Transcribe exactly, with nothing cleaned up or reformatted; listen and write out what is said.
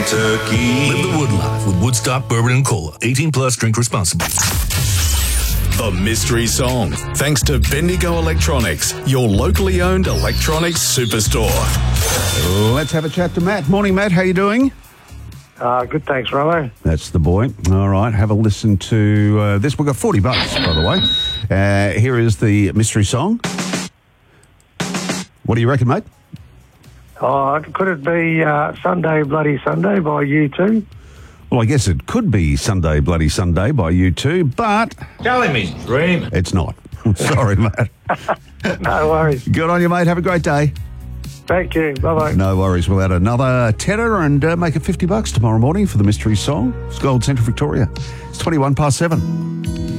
turkey. Live the wood life with Woodstock Bourbon and Cola. eighteen plus, drink responsibly. The mystery song, thanks to Bendigo Electronics, your locally owned electronics superstore. Let's have a chat to Matt. Morning, Matt. How you doing? Uh, good, thanks, Rollo. That's the boy. All right, have a listen to uh, this. We've got forty bucks, by the way. Uh, here is the mystery song. What do you reckon, mate? Oh, could it be uh, Sunday Bloody Sunday by U two? Well, I guess it could be Sunday Bloody Sunday by U two, but... Tell him he's dreaming. It's not. Sorry, Matt. No worries. Good on you, mate. Have a great day. Thank you. Bye-bye. No worries. We'll add another tenner and uh, make it fifty bucks tomorrow morning for the mystery song. It's Gold Central Victoria. It's twenty-one past seven.